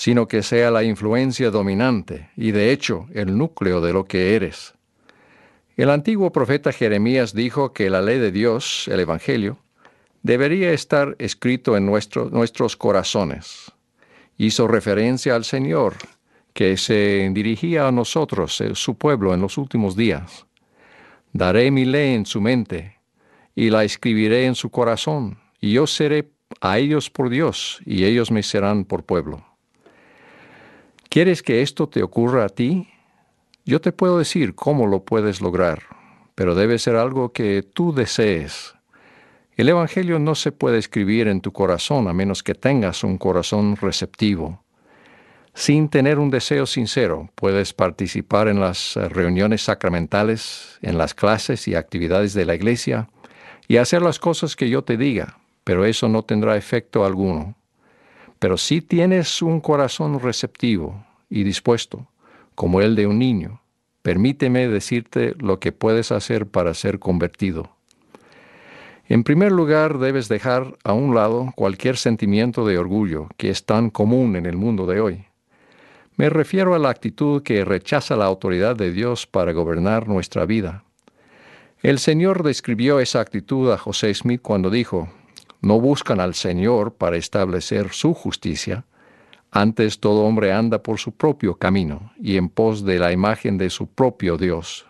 sino que sea la influencia dominante y de hecho el núcleo de lo que eres. El antiguo profeta Jeremías dijo que la ley de Dios, el Evangelio, debería estar escrito en nuestros corazones. Hizo referencia al Señor, que se dirigía a nosotros, su pueblo, en los últimos días. Daré mi ley en su mente, y la escribiré en su corazón, y yo seré a ellos por Dios, y ellos me serán por pueblo. ¿Quieres que esto te ocurra a ti? Yo te puedo decir cómo lo puedes lograr, pero debe ser algo que tú desees. El Evangelio no se puede escribir en tu corazón a menos que tengas un corazón receptivo. Sin tener un deseo sincero, puedes participar en las reuniones sacramentales, en las clases y actividades de la iglesia, y hacer las cosas que yo te diga, pero eso no tendrá efecto alguno. Pero si tienes un corazón receptivo y dispuesto, como el de un niño, permíteme decirte lo que puedes hacer para ser convertido. En primer lugar, debes dejar a un lado cualquier sentimiento de orgullo que es tan común en el mundo de hoy. Me refiero a la actitud que rechaza la autoridad de Dios para gobernar nuestra vida. El Señor describió esa actitud a José Smith cuando dijo: «No buscan al Señor para establecer su justicia. Antes todo hombre anda por su propio camino y en pos de la imagen de su propio Dios».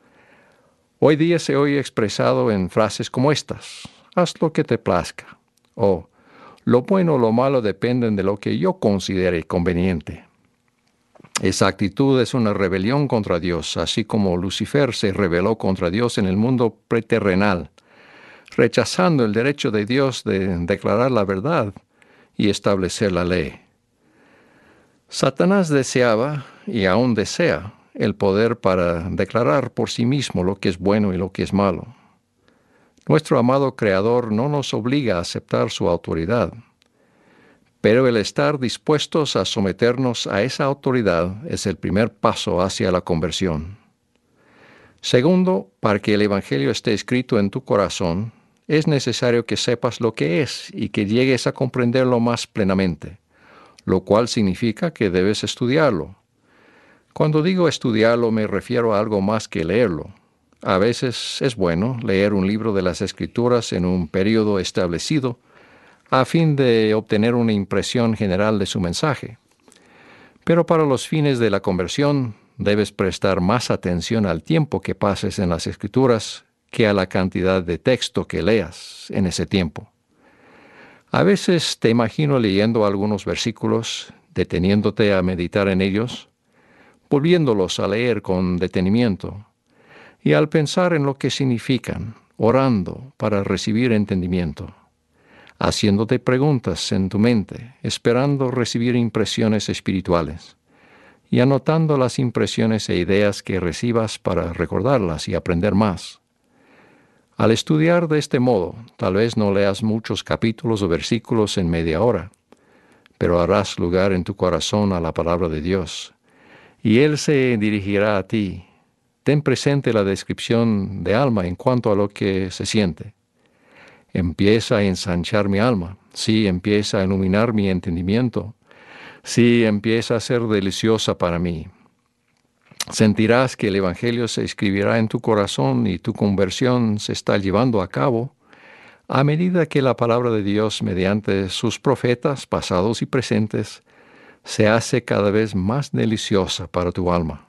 Hoy día se oye expresado en frases como estas: «Haz lo que te plazca», o «Lo bueno o lo malo dependen de lo que yo considere conveniente». Esa actitud es una rebelión contra Dios, así como Lucifer se rebeló contra Dios en el mundo preterrenal, rechazando el derecho de Dios de declarar la verdad y establecer la ley. Satanás deseaba, y aún desea, el poder para declarar por sí mismo lo que es bueno y lo que es malo. Nuestro amado Creador no nos obliga a aceptar su autoridad, pero el estar dispuestos a someternos a esa autoridad es el primer paso hacia la conversión. Segundo, para que el Evangelio esté escrito en tu corazón, es necesario que sepas lo que es y que llegues a comprenderlo más plenamente, lo cual significa que debes estudiarlo. Cuando digo estudiarlo me refiero a algo más que leerlo. A veces es bueno leer un libro de las Escrituras en un periodo establecido a fin de obtener una impresión general de su mensaje. Pero para los fines de la conversión debes prestar más atención al tiempo que pases en las Escrituras que a la cantidad de texto que leas en ese tiempo. A veces te imagino leyendo algunos versículos, deteniéndote a meditar en ellos, volviéndolos a leer con detenimiento, y al pensar en lo que significan, orando para recibir entendimiento, haciéndote preguntas en tu mente, esperando recibir impresiones espirituales, y anotando las impresiones e ideas que recibas para recordarlas y aprender más. Al estudiar de este modo, tal vez no leas muchos capítulos o versículos en media hora, pero harás lugar en tu corazón a la palabra de Dios, y Él se dirigirá a ti. Ten presente la descripción de alma en cuanto a lo que se siente. Empieza a ensanchar mi alma, sí, empieza a iluminar mi entendimiento, sí, empieza a ser deliciosa para mí. Sentirás que el Evangelio se escribirá en tu corazón y tu conversión se está llevando a cabo a medida que la palabra de Dios, mediante sus profetas pasados y presentes, se hace cada vez más deliciosa para tu alma.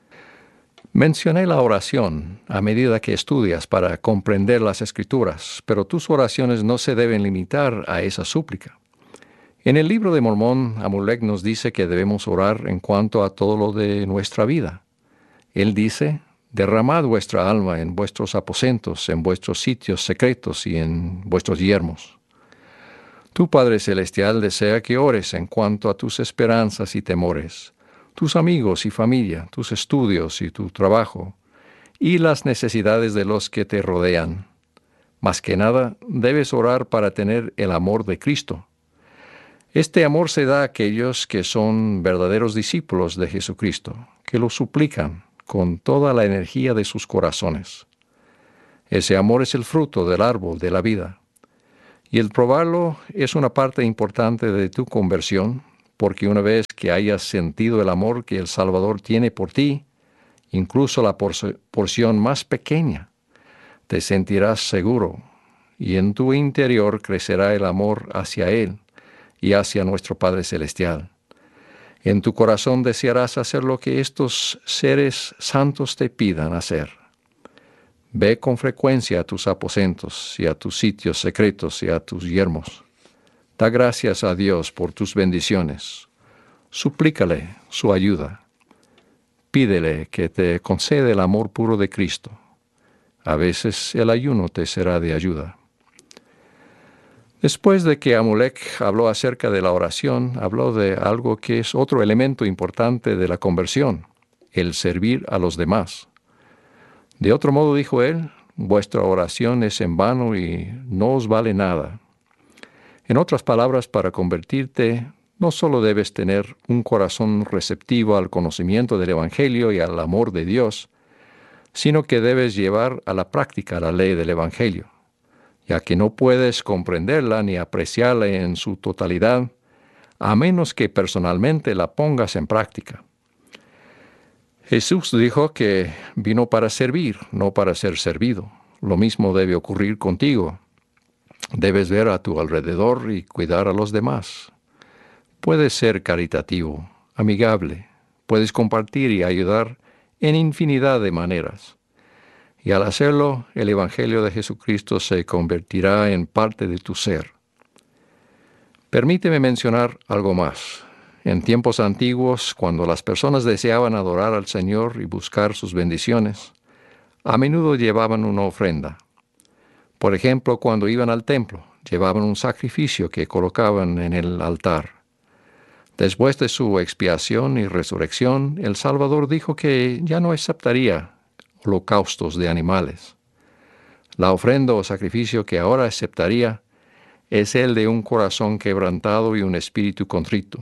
Mencioné la oración a medida que estudias para comprender las Escrituras, pero tus oraciones no se deben limitar a esa súplica. En el libro de Mormón, Amulek nos dice que debemos orar en cuanto a todo lo de nuestra vida. Él dice: «Derramad vuestra alma en vuestros aposentos, en vuestros sitios secretos y en vuestros yermos». Tu Padre Celestial desea que ores en cuanto a tus esperanzas y temores, tus amigos y familia, tus estudios y tu trabajo, y las necesidades de los que te rodean. Más que nada, debes orar para tener el amor de Cristo. Este amor se da a aquellos que son verdaderos discípulos de Jesucristo, que lo suplican con toda la energía de sus corazones. Ese amor es el fruto del árbol de la vida, y el probarlo es una parte importante de tu conversión, porque una vez que hayas sentido el amor que el Salvador tiene por ti, incluso la porción más pequeña, te sentirás seguro y en tu interior crecerá el amor hacia Él y hacia nuestro Padre Celestial. En tu corazón desearás hacer lo que estos seres santos te pidan hacer. Ve con frecuencia a tus aposentos y a tus sitios secretos y a tus yermos. Da gracias a Dios por tus bendiciones. Suplícale su ayuda. Pídele que te conceda el amor puro de Cristo. A veces el ayuno te será de ayuda. Después de que Amulek habló acerca de la oración, habló de algo que es otro elemento importante de la conversión, el servir a los demás. De otro modo, dijo él, vuestra oración es en vano y no os vale nada. En otras palabras, para convertirte, no solo debes tener un corazón receptivo al conocimiento del Evangelio y al amor de Dios, sino que debes llevar a la práctica la ley del Evangelio, ya que no puedes comprenderla ni apreciarla en su totalidad, a menos que personalmente la pongas en práctica. Jesús dijo que vino para servir, no para ser servido. Lo mismo debe ocurrir contigo. Debes ver a tu alrededor y cuidar a los demás. Puedes ser caritativo, amigable, puedes compartir y ayudar en infinidad de maneras. Y al hacerlo, el Evangelio de Jesucristo se convertirá en parte de tu ser. Permíteme mencionar algo más. En tiempos antiguos, cuando las personas deseaban adorar al Señor y buscar sus bendiciones, a menudo llevaban una ofrenda. Por ejemplo, cuando iban al templo, llevaban un sacrificio que colocaban en el altar. Después de su expiación y resurrección, el Salvador dijo que ya no aceptaría holocaustos de animales. La ofrenda o sacrificio que ahora aceptaría es el de un corazón quebrantado y un espíritu contrito.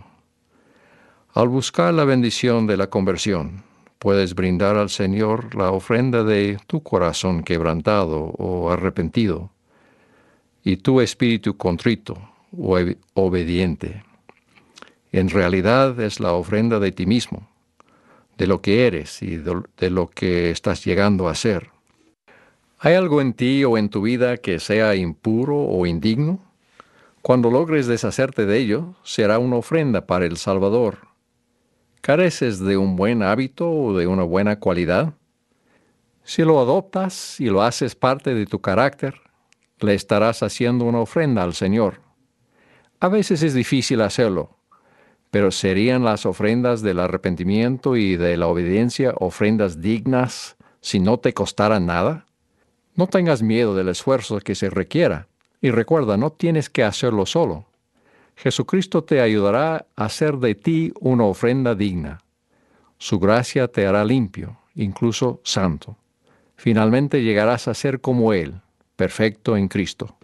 Al buscar la bendición de la conversión, puedes brindar al Señor la ofrenda de tu corazón quebrantado o arrepentido y tu espíritu contrito o obediente. En realidad es la ofrenda de ti mismo, de lo que eres y de lo que estás llegando a ser. ¿Hay algo en ti o en tu vida que sea impuro o indigno? Cuando logres deshacerte de ello, será una ofrenda para el Salvador. ¿Careces de un buen hábito o de una buena cualidad? Si lo adoptas y lo haces parte de tu carácter, le estarás haciendo una ofrenda al Señor. A veces es difícil hacerlo, pero ¿serían las ofrendas del arrepentimiento y de la obediencia ofrendas dignas si no te costaran nada? No tengas miedo del esfuerzo que se requiera, y recuerda, no tienes que hacerlo solo. Jesucristo te ayudará a hacer de ti una ofrenda digna. Su gracia te hará limpio, incluso santo. Finalmente llegarás a ser como Él, perfecto en Cristo.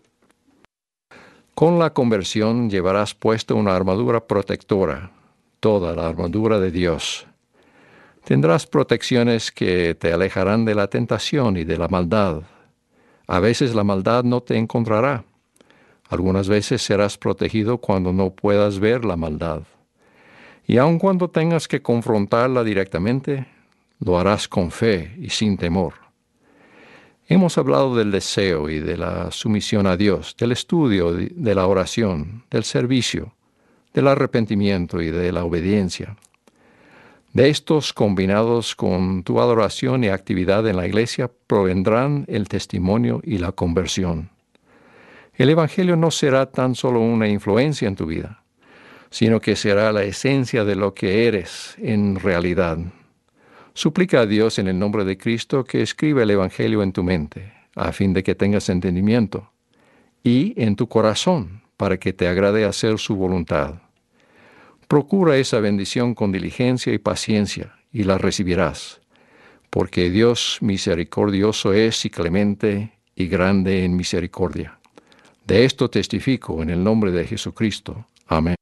Con la conversión llevarás puesta una armadura protectora, toda la armadura de Dios. Tendrás protecciones que te alejarán de la tentación y de la maldad. A veces la maldad no te encontrará. Algunas veces serás protegido cuando no puedas ver la maldad. Y aun cuando tengas que confrontarla directamente, lo harás con fe y sin temor. Hemos hablado del deseo y de la sumisión a Dios, del estudio, de la oración, del servicio, del arrepentimiento y de la obediencia. De estos, combinados con tu adoración y actividad en la iglesia, provendrán el testimonio y la conversión. El Evangelio no será tan solo una influencia en tu vida, sino que será la esencia de lo que eres en realidad. Suplica a Dios en el nombre de Cristo que escriba el Evangelio en tu mente, a fin de que tengas entendimiento, y en tu corazón, para que te agrade hacer su voluntad. Procura esa bendición con diligencia y paciencia, y la recibirás, porque Dios misericordioso es y clemente y grande en misericordia. De esto testifico en el nombre de Jesucristo. Amén.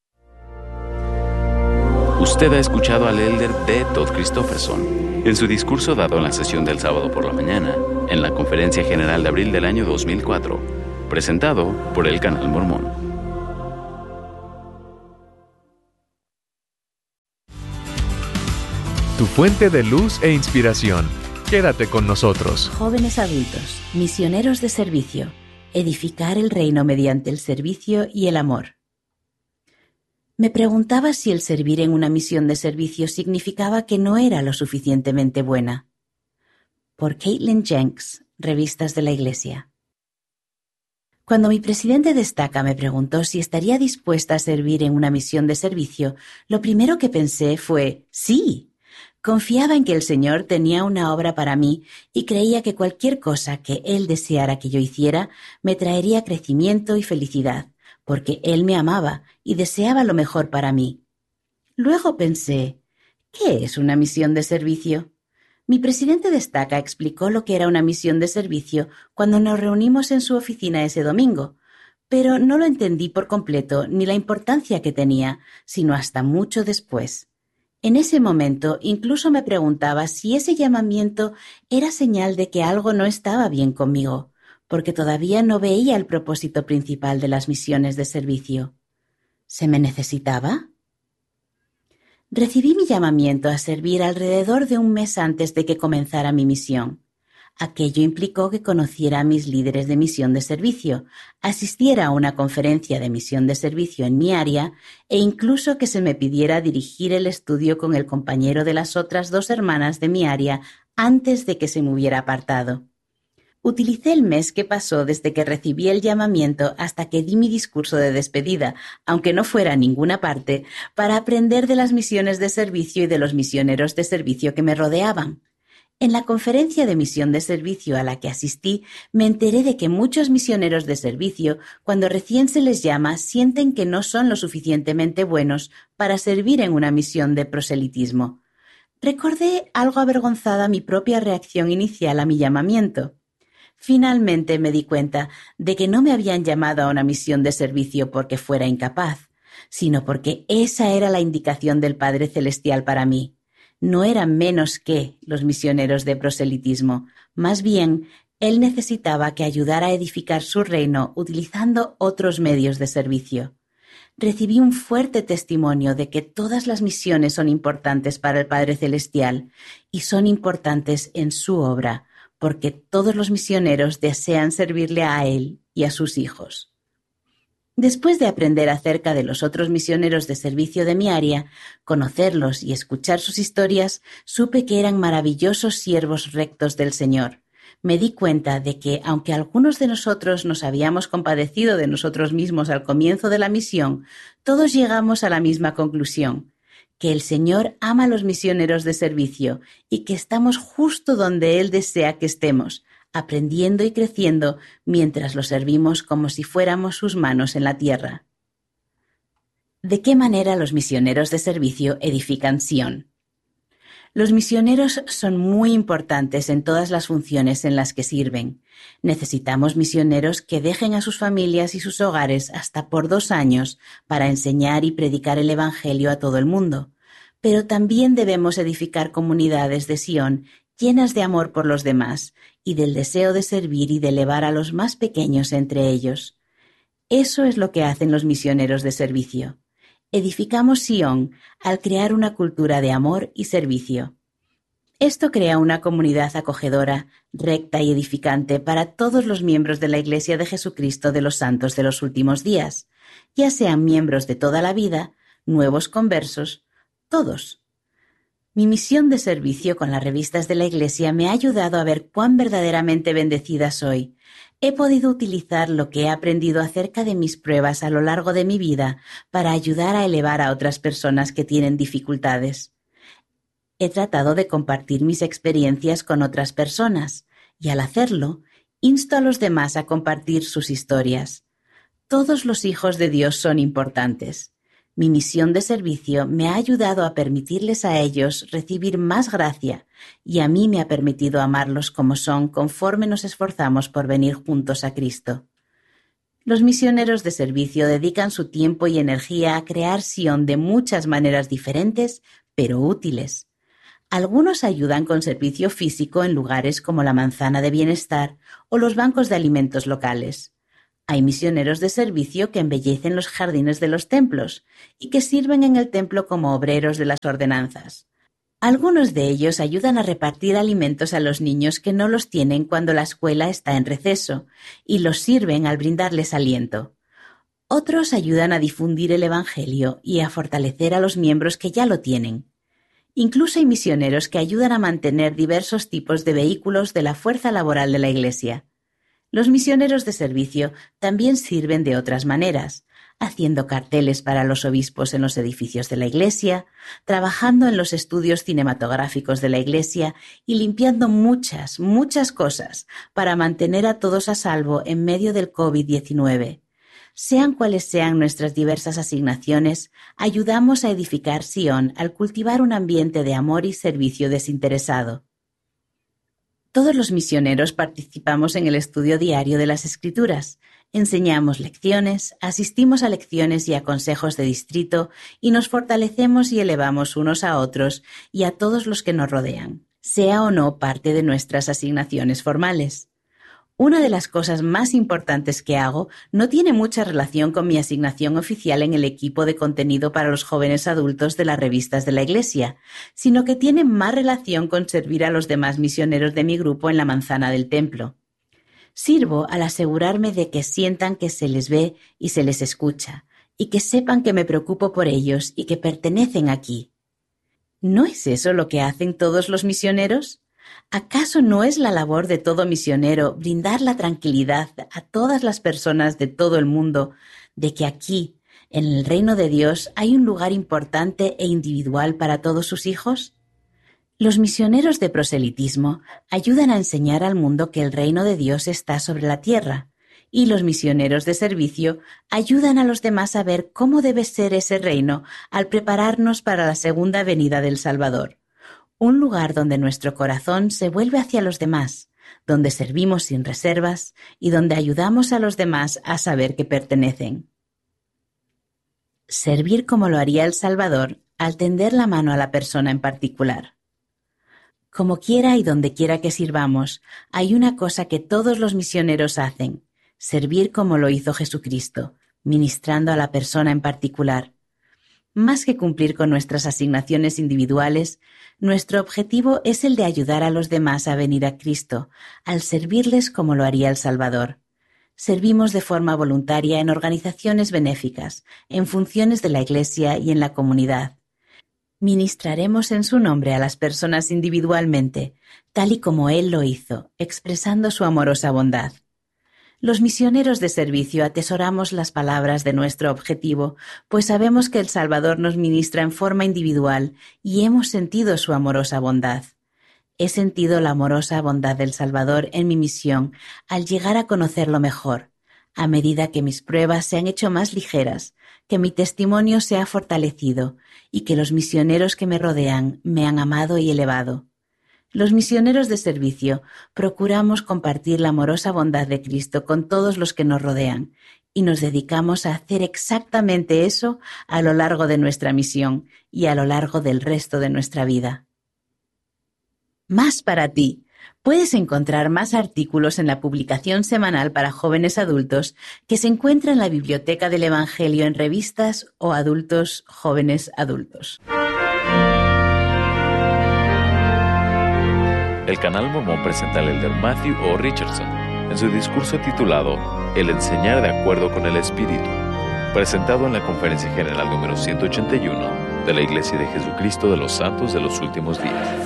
Usted ha escuchado al elder D. Todd Christofferson en su discurso dado en la sesión del sábado por la mañana, en la Conferencia General de abril del año 2004, presentado por el Canal Mormón. tu fuente de luz e inspiración. Quédate con nosotros. Jóvenes adultos, misioneros de servicio, edificar el reino mediante el servicio y el amor. Me preguntaba si el servir en una misión de servicio significaba que no era lo suficientemente buena. Por Caitlin Jenks, Revistas de la Iglesia. Cuando mi presidente de estaca me preguntó si estaría dispuesta a servir en una misión de servicio, lo primero que pensé fue ¡sí! Confiaba en que el Señor tenía una obra para mí y creía que cualquier cosa que Él deseara que yo hiciera me traería crecimiento y felicidad, porque Él me amaba y deseaba lo mejor para mí. Luego pensé, ¿qué es una misión de servicio? Mi presidente de estaca explicó lo que era una misión de servicio cuando nos reunimos en su oficina ese domingo, pero no lo entendí por completo ni la importancia que tenía, sino hasta mucho después. En ese momento incluso me preguntaba si ese llamamiento era señal de que algo no estaba bien conmigo, porque todavía no veía el propósito principal de las misiones de servicio. ¿Se me necesitaba? Recibí mi llamamiento a servir alrededor de un mes antes de que comenzara mi misión. Aquello implicó que conociera a mis líderes de misión de servicio, asistiera a una conferencia de misión de servicio en mi área e incluso que se me pidiera dirigir el estudio con el compañero de las otras 2 hermanas de mi área antes de que se me hubiera apartado. Utilicé el mes que pasó desde que recibí el llamamiento hasta que di mi discurso de despedida, aunque no fuera a ninguna parte, para aprender de las misiones de servicio y de los misioneros de servicio que me rodeaban. En la conferencia de misión de servicio a la que asistí, me enteré de que muchos misioneros de servicio, cuando recién se les llama, sienten que no son lo suficientemente buenos para servir en una misión de proselitismo. Recordé algo avergonzada mi propia reacción inicial a mi llamamiento. Finalmente me di cuenta de que no me habían llamado a una misión de servicio porque fuera incapaz, sino porque esa era la indicación del Padre Celestial para mí. No eran menos que los misioneros de proselitismo, más bien, Él necesitaba que ayudara a edificar su reino utilizando otros medios de servicio. Recibí un fuerte testimonio de que todas las misiones son importantes para el Padre Celestial y son importantes en su obra, porque todos los misioneros desean servirle a Él y a sus hijos. Después de aprender acerca de los otros misioneros de servicio de mi área, conocerlos y escuchar sus historias, supe que eran maravillosos siervos rectos del Señor. Me di cuenta de que, aunque algunos de nosotros nos habíamos compadecido de nosotros mismos al comienzo de la misión, todos llegamos a la misma conclusión: que el Señor ama a los misioneros de servicio y que estamos justo donde Él desea que estemos, aprendiendo y creciendo mientras lo servimos como si fuéramos sus manos en la tierra. ¿De qué manera los misioneros de servicio edifican Sion? Los misioneros son muy importantes en todas las funciones en las que sirven. Necesitamos misioneros que dejen a sus familias y sus hogares hasta por 2 años para enseñar y predicar el Evangelio a todo el mundo. Pero también debemos edificar comunidades de Sion llenas de amor por los demás y del deseo de servir y de elevar a los más pequeños entre ellos. Eso es lo que hacen los misioneros de servicio. Edificamos Sion al crear una cultura de amor y servicio. Esto crea una comunidad acogedora, recta y edificante para todos los miembros de la Iglesia de Jesucristo de los Santos de los Últimos Días, ya sean miembros de toda la vida, nuevos conversos, todos. Mi misión de servicio con las revistas de la Iglesia me ha ayudado a ver cuán verdaderamente bendecida soy. He podido utilizar lo que he aprendido acerca de mis pruebas a lo largo de mi vida para ayudar a elevar a otras personas que tienen dificultades. He tratado de compartir mis experiencias con otras personas y al hacerlo, insto a los demás a compartir sus historias. Todos los hijos de Dios son importantes. Mi misión de servicio me ha ayudado a permitirles a ellos recibir más gracia y a mí me ha permitido amarlos como son conforme nos esforzamos por venir juntos a Cristo. Los misioneros de servicio dedican su tiempo y energía a crear Sion de muchas maneras diferentes, pero útiles. Algunos ayudan con servicio físico en lugares como la Manzana de Bienestar o los bancos de alimentos locales. Hay misioneros de servicio que embellecen los jardines de los templos y que sirven en el templo como obreros de las ordenanzas. Algunos de ellos ayudan a repartir alimentos a los niños que no los tienen cuando la escuela está en receso y los sirven al brindarles aliento. Otros ayudan a difundir el Evangelio y a fortalecer a los miembros que ya lo tienen. Incluso hay misioneros que ayudan a mantener diversos tipos de vehículos de la fuerza laboral de la Iglesia. Los misioneros de servicio también sirven de otras maneras, haciendo carteles para los obispos en los edificios de la Iglesia, trabajando en los estudios cinematográficos de la Iglesia y limpiando muchas cosas para mantener a todos a salvo en medio del COVID-19. Sean cuales sean nuestras diversas asignaciones, ayudamos a edificar Sion al cultivar un ambiente de amor y servicio desinteresado. Todos los misioneros participamos en el estudio diario de las Escrituras, enseñamos lecciones, asistimos a lecciones y a consejos de distrito y nos fortalecemos y elevamos unos a otros y a todos los que nos rodean, sea o no parte de nuestras asignaciones formales. Una de las cosas más importantes que hago no tiene mucha relación con mi asignación oficial en el equipo de contenido para los jóvenes adultos de las revistas de la Iglesia, sino que tiene más relación con servir a los demás misioneros de mi grupo en la manzana del templo. Sirvo al asegurarme de que sientan que se les ve y se les escucha, y que sepan que me preocupo por ellos y que pertenecen aquí. ¿No es eso lo que hacen todos los misioneros? ¿Acaso no es la labor de todo misionero brindar la tranquilidad a todas las personas de todo el mundo de que aquí, en el reino de Dios, hay un lugar importante e individual para todos sus hijos? Los misioneros de proselitismo ayudan a enseñar al mundo que el reino de Dios está sobre la tierra, y los misioneros de servicio ayudan a los demás a ver cómo debe ser ese reino al prepararnos para la segunda venida del Salvador. Un lugar donde nuestro corazón se vuelve hacia los demás, donde servimos sin reservas y donde ayudamos a los demás a saber que pertenecen. Servir como lo haría el Salvador al tender la mano a la persona en particular. Como quiera y donde quiera que sirvamos, hay una cosa que todos los misioneros hacen: servir como lo hizo Jesucristo, ministrando a la persona en particular. Más que cumplir con nuestras asignaciones individuales, nuestro objetivo es el de ayudar a los demás a venir a Cristo, al servirles como lo haría el Salvador. Servimos de forma voluntaria en organizaciones benéficas, en funciones de la Iglesia y en la comunidad. Ministraremos en su nombre a las personas individualmente, tal y como Él lo hizo, expresando su amorosa bondad. Los misioneros de servicio atesoramos las palabras de nuestro objetivo, pues sabemos que el Salvador nos ministra en forma individual y hemos sentido su amorosa bondad. He sentido la amorosa bondad del Salvador en mi misión al llegar a conocerlo mejor, a medida que mis pruebas se han hecho más ligeras, que mi testimonio se ha fortalecido y que los misioneros que me rodean me han amado y elevado. Los misioneros de servicio procuramos compartir la amorosa bondad de Cristo con todos los que nos rodean y nos dedicamos a hacer exactamente eso a lo largo de nuestra misión y a lo largo del resto de nuestra vida. Más para ti. Puedes encontrar más artículos en la publicación semanal para jóvenes adultos que se encuentra en la Biblioteca del Evangelio en revistas o adultos jóvenes adultos. El Canal Mormón presenta al elder Matthew O. Richardson en su discurso titulado El enseñar de acuerdo con el Espíritu, presentado en la Conferencia General número 181 de la Iglesia de Jesucristo de los Santos de los Últimos Días.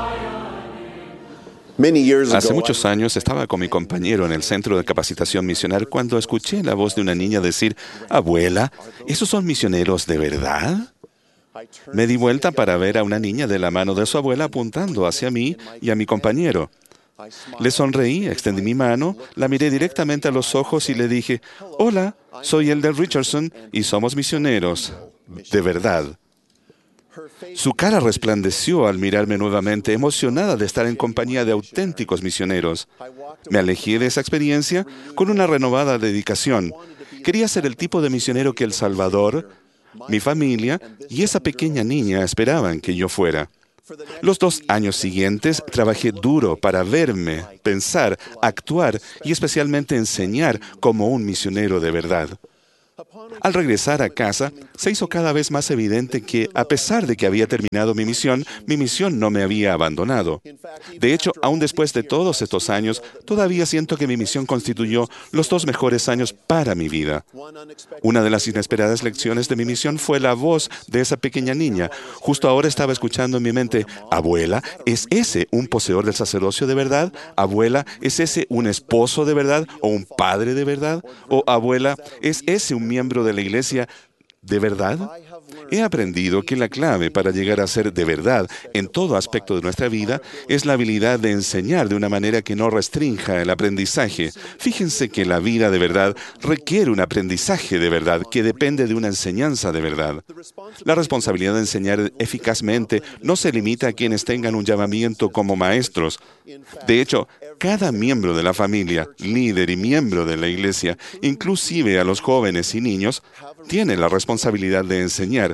Hace muchos años estaba con mi compañero en el centro de capacitación misional cuando escuché la voz de una niña decir: «Abuela, ¿esos son misioneros de verdad?». Me di vuelta para ver a una niña de la mano de su abuela apuntando hacia mí y a mi compañero. Le sonreí, extendí mi mano, la miré directamente a los ojos y le dije: «Hola, soy elder Richardson y somos misioneros, de verdad». Su cara resplandeció al mirarme nuevamente, emocionada de estar en compañía de auténticos misioneros. Me alejé de esa experiencia con una renovada dedicación. Quería ser el tipo de misionero que El Salvador, mi familia y esa pequeña niña esperaban que yo fuera. Los 2 años siguientes trabajé duro para verme, pensar, actuar y especialmente enseñar como un misionero de verdad. Al regresar a casa, se hizo cada vez más evidente que, a pesar de que había terminado mi misión no me había abandonado. De hecho, aún después de todos estos años, todavía siento que mi misión constituyó los 2 mejores años para mi vida. Una de las inesperadas lecciones de mi misión fue la voz de esa pequeña niña. Justo ahora estaba escuchando en mi mente: abuela, ¿es ese un poseedor del sacerdocio de verdad? Abuela, ¿es ese un esposo de verdad o un padre de verdad? O abuela, ¿es ese un miembro de la iglesia de verdad? He aprendido que la clave para llegar a ser de verdad en todo aspecto de nuestra vida es la habilidad de enseñar de una manera que no restrinja el aprendizaje. Fíjense que la vida de verdad requiere un aprendizaje de verdad que depende de una enseñanza de verdad. La responsabilidad de enseñar eficazmente no se limita a quienes tengan un llamamiento como maestros. De hecho, cada miembro de la familia, líder y miembro de la iglesia, inclusive a los jóvenes y niños, tiene la responsabilidad de enseñar.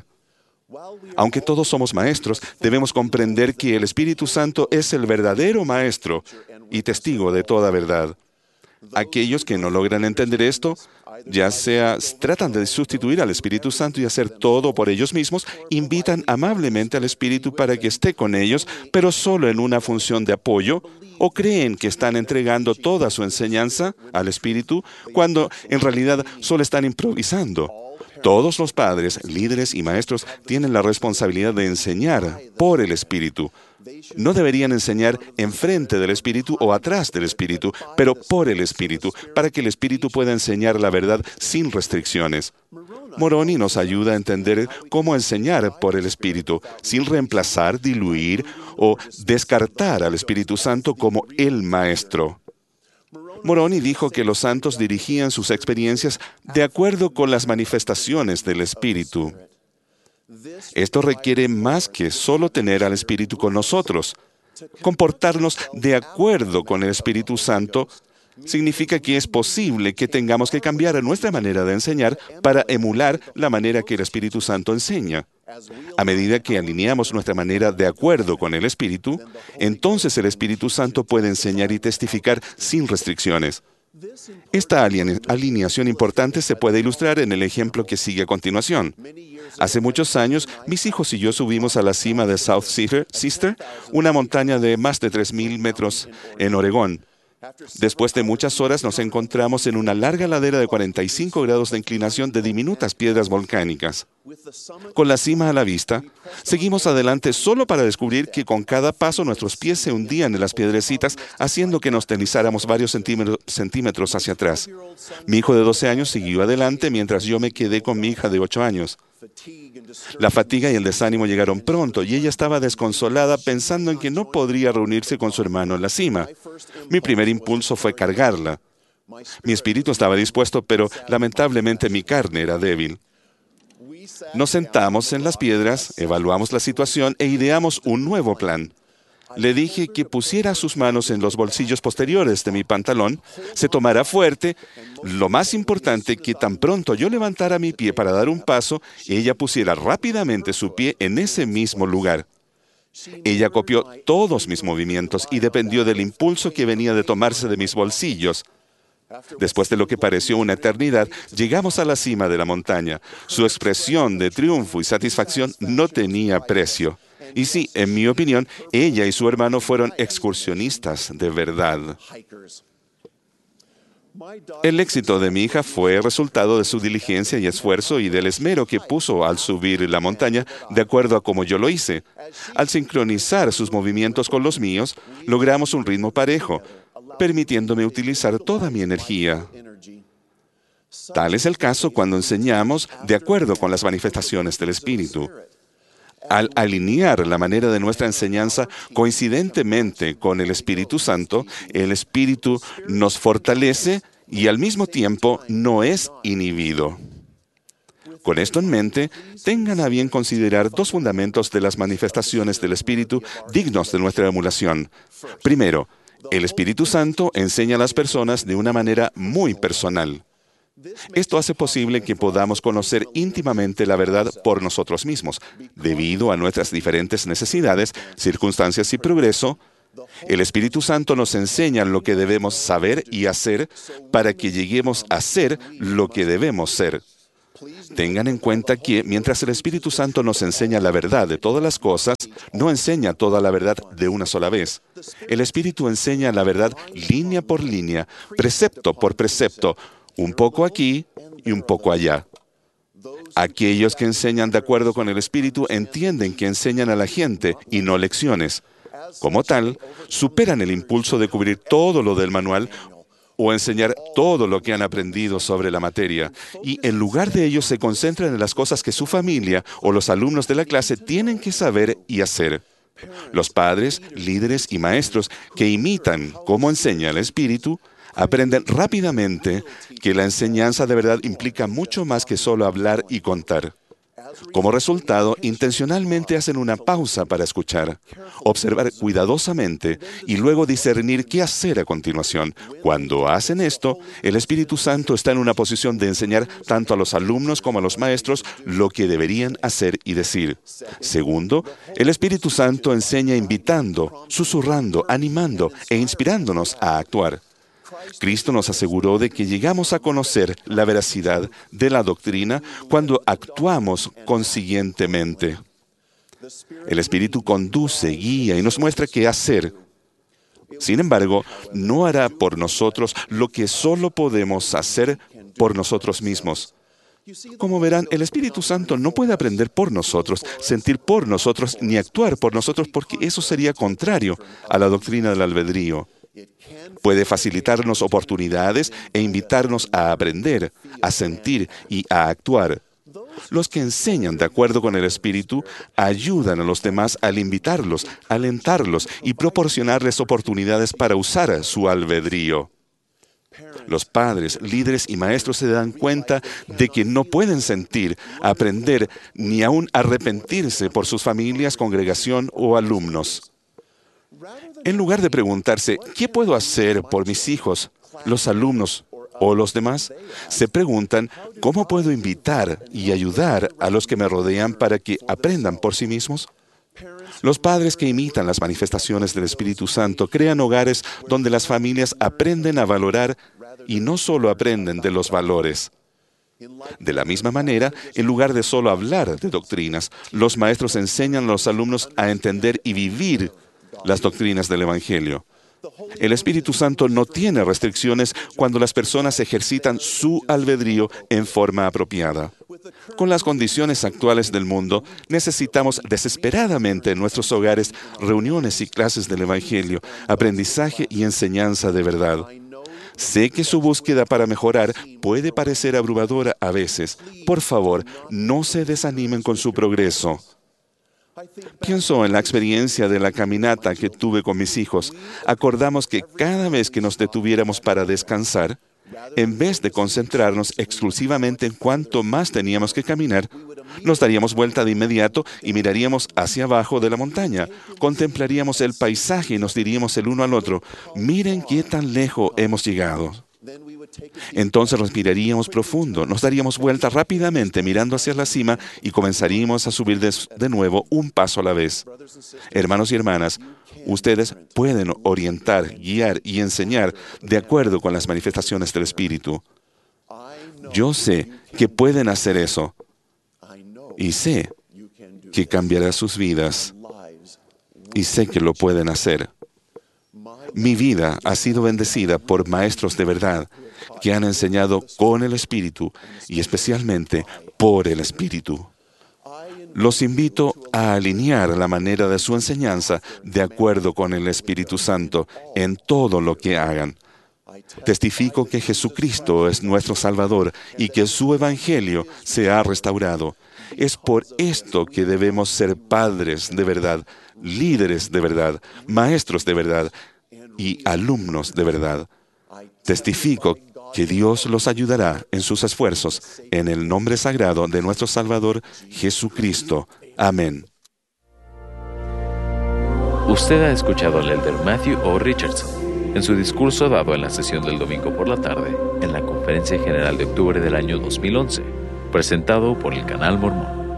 Aunque todos somos maestros, debemos comprender que el Espíritu Santo es el verdadero maestro y testigo de toda verdad. Aquellos que no logran entender esto, ya sea tratan de sustituir al Espíritu Santo y hacer todo por ellos mismos, invitan amablemente al Espíritu para que esté con ellos, pero solo en una función de apoyo, o creen que están entregando toda su enseñanza al Espíritu, cuando en realidad solo están improvisando. Todos los padres, líderes y maestros tienen la responsabilidad de enseñar por el Espíritu. No deberían enseñar enfrente del Espíritu o atrás del Espíritu, pero por el Espíritu, para que el Espíritu pueda enseñar la verdad sin restricciones. Moroni nos ayuda a entender cómo enseñar por el Espíritu, sin reemplazar, diluir o descartar al Espíritu Santo como el Maestro. Moroni dijo que los santos dirigían sus experiencias de acuerdo con las manifestaciones del Espíritu. Esto requiere más que solo tener al Espíritu con nosotros. Comportarnos de acuerdo con el Espíritu Santo significa que es posible que tengamos que cambiar nuestra manera de enseñar para emular la manera que el Espíritu Santo enseña. A medida que alineamos nuestra manera de acuerdo con el Espíritu, entonces el Espíritu Santo puede enseñar y testificar sin restricciones. Esta alineación importante se puede ilustrar en el ejemplo que sigue a continuación. Hace muchos años, mis hijos y yo subimos a la cima de South Sister, una montaña de más de 3,000 metros en Oregón. Después de muchas horas nos encontramos en una larga ladera de 45 grados de inclinación de diminutas piedras volcánicas. Con la cima a la vista, seguimos adelante solo para descubrir que con cada paso nuestros pies se hundían en las piedrecitas, haciendo que nos deslizáramos varios centímetros hacia atrás. Mi hijo de 12 años siguió adelante mientras yo me quedé con mi hija de 8 años. La fatiga y el desánimo llegaron pronto y ella estaba desconsolada pensando en que no podría reunirse con su hermano en la cima. Mi primer impulso fue cargarla. Mi espíritu estaba dispuesto, pero lamentablemente mi carne era débil. Nos sentamos en las piedras, evaluamos la situación e ideamos un nuevo plan. Le dije que pusiera sus manos en los bolsillos posteriores de mi pantalón, se tomara fuerte. Lo más importante, que tan pronto yo levantara mi pie para dar un paso, ella pusiera rápidamente su pie en ese mismo lugar. Ella copió todos mis movimientos y dependió del impulso que venía de tomarse de mis bolsillos. Después de lo que pareció una eternidad, llegamos a la cima de la montaña. Su expresión de triunfo y satisfacción no tenía precio. Y sí, en mi opinión, ella y su hermano fueron excursionistas de verdad. El éxito de mi hija fue resultado de su diligencia y esfuerzo y del esmero que puso al subir la montaña, de acuerdo a como yo lo hice. Al sincronizar sus movimientos con los míos, logramos un ritmo parejo, permitiéndome utilizar toda mi energía. Tal es el caso cuando enseñamos de acuerdo con las manifestaciones del Espíritu. Al alinear la manera de nuestra enseñanza coincidentemente con el Espíritu Santo, el Espíritu nos fortalece y al mismo tiempo no es inhibido. Con esto en mente, tengan a bien considerar 2 fundamentos de las manifestaciones del Espíritu dignos de nuestra emulación. Primero, el Espíritu Santo enseña a las personas de una manera muy personal. Esto hace posible que podamos conocer íntimamente la verdad por nosotros mismos. Debido a nuestras diferentes necesidades, circunstancias y progreso, el Espíritu Santo nos enseña lo que debemos saber y hacer para que lleguemos a ser lo que debemos ser. Tengan en cuenta que mientras el Espíritu Santo nos enseña la verdad de todas las cosas, no enseña toda la verdad de una sola vez. El Espíritu enseña la verdad línea por línea, precepto por precepto, un poco aquí y un poco allá. Aquellos que enseñan de acuerdo con el Espíritu entienden que enseñan a la gente y no lecciones. Como tal, superan el impulso de cubrir todo lo del manual o enseñar todo lo que han aprendido sobre la materia, y en lugar de ello se concentran en las cosas que su familia o los alumnos de la clase tienen que saber y hacer. Los padres, líderes y maestros que imitan cómo enseña el Espíritu, aprenden rápidamente que la enseñanza de verdad implica mucho más que solo hablar y contar. Como resultado, intencionalmente hacen una pausa para escuchar, observar cuidadosamente y luego discernir qué hacer a continuación. Cuando hacen esto, el Espíritu Santo está en una posición de enseñar tanto a los alumnos como a los maestros lo que deberían hacer y decir. Segundo, el Espíritu Santo enseña invitando, susurrando, animando e inspirándonos a actuar. Cristo nos aseguró de que llegamos a conocer la veracidad de la doctrina cuando actuamos conscientemente. El Espíritu conduce, guía y nos muestra qué hacer. Sin embargo, no hará por nosotros lo que solo podemos hacer por nosotros mismos. Como verán, el Espíritu Santo no puede aprender por nosotros, sentir por nosotros, ni actuar por nosotros, porque eso sería contrario a la doctrina del albedrío. Puede facilitarnos oportunidades e invitarnos a aprender, a sentir y a actuar. Los que enseñan de acuerdo con el Espíritu ayudan a los demás al invitarlos, alentarlos y proporcionarles oportunidades para usar su albedrío. Los padres, líderes y maestros se dan cuenta de que no pueden sentir, aprender ni aún arrepentirse por sus familias, congregación o alumnos. En lugar de preguntarse, ¿qué puedo hacer por mis hijos, los alumnos o los demás? Se preguntan, ¿cómo puedo invitar y ayudar a los que me rodean para que aprendan por sí mismos? Los padres que imitan las manifestaciones del Espíritu Santo crean hogares donde las familias aprenden a valorar y no solo aprenden de los valores. De la misma manera, en lugar de solo hablar de doctrinas, los maestros enseñan a los alumnos a entender y vivir las doctrinas del Evangelio. El Espíritu Santo no tiene restricciones cuando las personas ejercitan su albedrío en forma apropiada. Con las condiciones actuales del mundo, necesitamos desesperadamente en nuestros hogares reuniones y clases del Evangelio, aprendizaje y enseñanza de verdad. Sé que su búsqueda para mejorar puede parecer abrumadora a veces. Por favor, no se desanimen con su progreso. Pienso en la experiencia de la caminata que tuve con mis hijos. Acordamos que cada vez que nos detuviéramos para descansar, en vez de concentrarnos exclusivamente en cuánto más teníamos que caminar, nos daríamos vuelta de inmediato y miraríamos hacia abajo de la montaña. Contemplaríamos el paisaje y nos diríamos el uno al otro, miren qué tan lejos hemos llegado. Entonces respiraríamos profundo, nos daríamos vuelta rápidamente mirando hacia la cima y comenzaríamos a subir de nuevo un paso a la vez. Hermanos y hermanas, ustedes pueden orientar, guiar y enseñar de acuerdo con las manifestaciones del Espíritu. Yo sé que pueden hacer eso y sé que cambiará sus vidas y sé que lo pueden hacer. Mi vida ha sido bendecida por maestros de verdad que han enseñado con el Espíritu y especialmente por el Espíritu. Los invito a alinear la manera de su enseñanza de acuerdo con el Espíritu Santo en todo lo que hagan. Testifico que Jesucristo es nuestro Salvador y que su Evangelio se ha restaurado. Es por esto que debemos ser padres de verdad, líderes de verdad, maestros de verdad y alumnos de verdad. Testifico que Dios los ayudará en sus esfuerzos, en el nombre sagrado de nuestro Salvador, Jesucristo. Amén. Usted ha escuchado al elder Matthew O. Richardson en su discurso dado en la sesión del domingo por la tarde en la Conferencia General de octubre del año 2011, presentado por el Canal Mormón.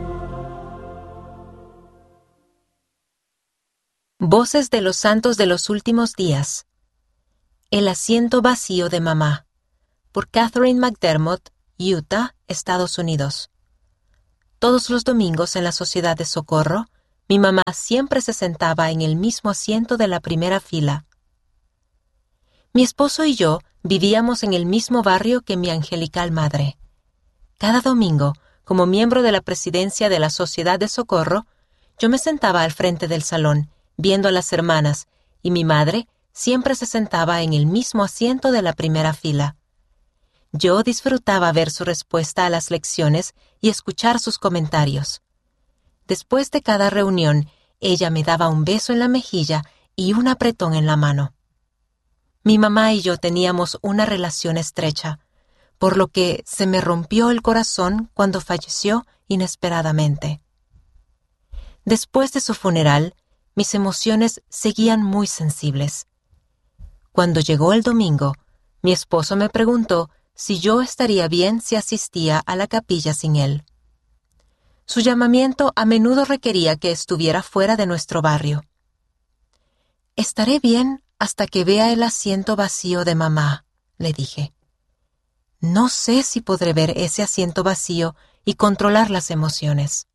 Voces de los Santos de los Últimos Días. El asiento vacío de mamá, por Catherine McDermott Utah, Estados Unidos. Todos los domingos en la Sociedad de Socorro, mi mamá siempre se sentaba en el mismo asiento de la primera fila. Mi esposo y yo vivíamos en el mismo barrio que mi angelical madre. Cada domingo, como miembro de la presidencia de la Sociedad de Socorro, yo me sentaba al frente del salón, viendo a las hermanas, y mi madre siempre se sentaba en el mismo asiento de la primera fila. Yo disfrutaba ver su respuesta a las lecciones y escuchar sus comentarios. Después de cada reunión, ella me daba un beso en la mejilla y un apretón en la mano. Mi mamá y yo teníamos una relación estrecha, por lo que se me rompió el corazón cuando falleció inesperadamente. Después de su funeral, mis emociones seguían muy sensibles. Cuando llegó el domingo, mi esposo me preguntó si yo estaría bien si asistía a la capilla sin él. Su llamamiento a menudo requería que estuviera fuera de nuestro barrio. «Estaré bien hasta que vea el asiento vacío de mamá», le dije. «No sé si podré ver ese asiento vacío y controlar las emociones».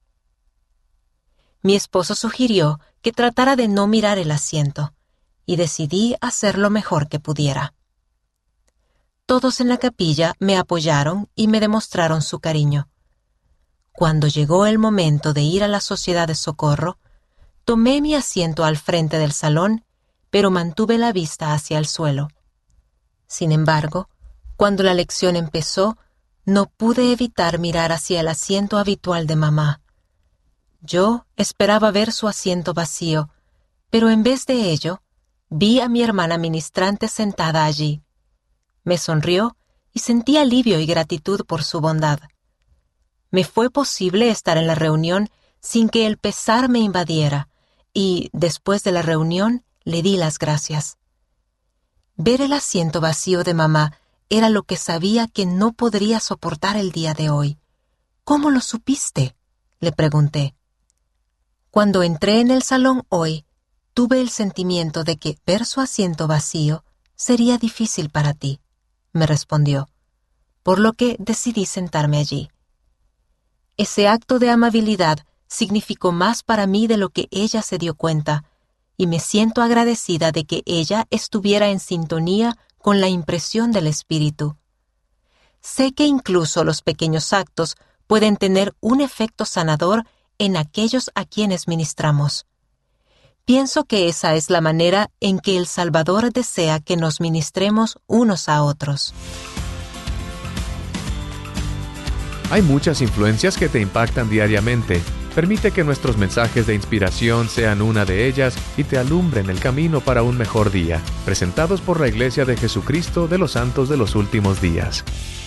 Mi esposo sugirió que tratara de no mirar el asiento, y decidí hacer lo mejor que pudiera. Todos en la capilla me apoyaron y me demostraron su cariño. Cuando llegó el momento de ir a la Sociedad de Socorro, tomé mi asiento al frente del salón, pero mantuve la vista hacia el suelo. Sin embargo, cuando la lección empezó, no pude evitar mirar hacia el asiento habitual de mamá. Yo esperaba ver su asiento vacío, pero en vez de ello, vi a mi hermana ministrante sentada allí. Me sonrió y sentí alivio y gratitud por su bondad. Me fue posible estar en la reunión sin que el pesar me invadiera, y, después de la reunión, le di las gracias. Ver el asiento vacío de mamá era lo que sabía que no podría soportar el día de hoy. «¿Cómo lo supiste?», le pregunté. «Cuando entré en el salón hoy, tuve el sentimiento de que ver su asiento vacío sería difícil para ti», me respondió, por lo que decidí sentarme allí. Ese acto de amabilidad significó más para mí de lo que ella se dio cuenta, y me siento agradecida de que ella estuviera en sintonía con la impresión del Espíritu. Sé que incluso los pequeños actos pueden tener un efecto sanador en aquellos a quienes ministramos. Pienso que esa es la manera en que el Salvador desea que nos ministremos unos a otros. Hay muchas influencias que te impactan diariamente. Permite que nuestros mensajes de inspiración sean una de ellas y te alumbren el camino para un mejor día. Presentados por la Iglesia de Jesucristo de los Santos de los Últimos Días.